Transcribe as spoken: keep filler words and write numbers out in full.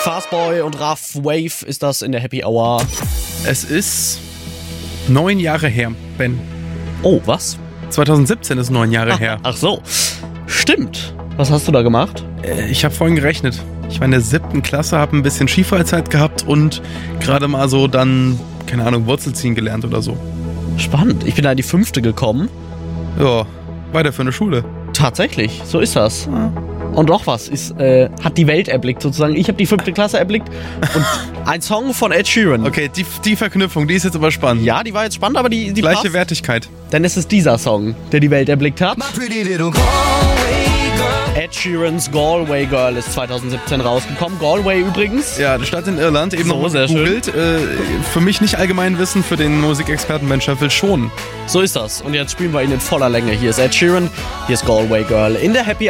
Fastboy und Raff Wave ist das in der Happy Hour. Es ist neun Jahre her, Ben. Oh, was? zwanzig siebzehn ist neun Jahre Ach, her. ach so. Stimmt. Was hast du da gemacht? Äh, ich habe vorhin gerechnet. Ich war in der siebten Klasse, habe ein bisschen Skifreizeit gehabt und gerade mal so dann, keine Ahnung, Wurzelziehen gelernt oder so. Spannend. Ich bin da in die fünfte gekommen. Ja, weiter für eine Schule. Tatsächlich, so ist das. Ja. Und noch was, ist, äh, hat die Welt erblickt sozusagen. Ich habe die fünfte Klasse erblickt und ein Song von Ed Sheeran. Okay, die, die Verknüpfung, die ist jetzt aber spannend. Ja, die war jetzt spannend, aber die, die Gleiche passt. Wertigkeit. Denn es ist dieser Song, der die Welt erblickt hat. Ed Sheerans Galway Girl ist zwanzig siebzehn rausgekommen. Galway übrigens. Ja, die Stadt in Irland, eben So, noch sehr gegoogelt. Äh, für mich nicht Allgemeinwissen, für den Musikexperten Ben Schöffel schon. So ist das. Und jetzt spielen wir ihn in voller Länge. Hier ist Ed Sheeran, hier ist Galway Girl in der Happy